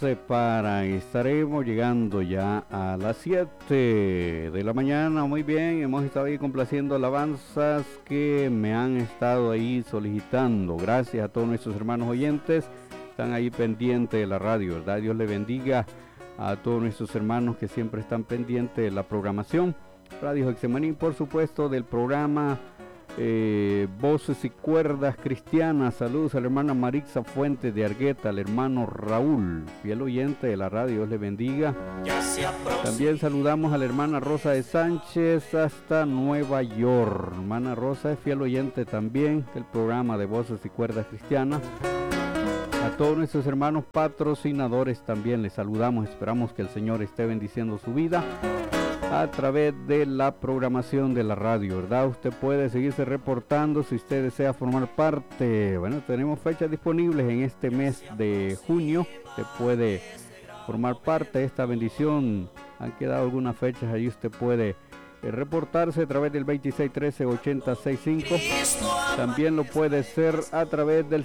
separan. Estaremos llegando ya a las 7 de la mañana. Muy bien, hemos estado ahí complaciendo alabanzas que me han estado ahí solicitando. Gracias a todos nuestros hermanos oyentes. Están ahí pendientes de la radio, ¿verdad? Dios le bendiga a todos nuestros hermanos que siempre están pendientes de la programación. Radio Getsemaní, por supuesto, del programa Voces y Cuerdas Cristianas. Saludos a la hermana Marixa Fuentes de Argueta, al hermano Raúl, fiel oyente de la radio, Dios le bendiga. También saludamos a la hermana Rosa de Sánchez hasta Nueva York. Hermana Rosa es fiel oyente también del programa de Voces y Cuerdas Cristianas. A todos nuestros hermanos patrocinadores también les saludamos. Esperamos que el Señor esté bendiciendo su vida a través de la programación de la radio, ¿verdad? Usted puede seguirse reportando si usted desea formar parte. Bueno, tenemos fechas disponibles en este mes de junio. Usted puede formar parte de esta bendición. Han quedado algunas fechas ahí. Usted puede reportarse a través del 2613-8065. También lo puede hacer a través del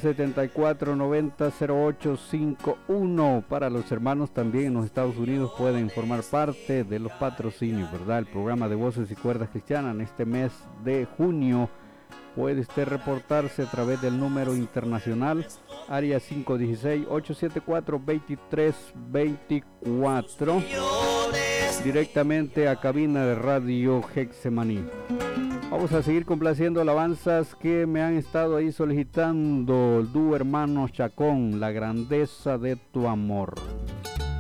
7490-0851. Para los hermanos también en los Estados Unidos pueden formar parte de los patrocinios, ¿verdad? El programa de Voces y Cuerdas Cristianas en este mes de junio. Puede usted reportarse a través del número internacional área 516-874-2324 directamente a cabina de Radio Getsemaní. Vamos a seguir complaciendo alabanzas que me han estado ahí solicitando el dúo Hermanos Chacón, La Grandeza de Tu Amor.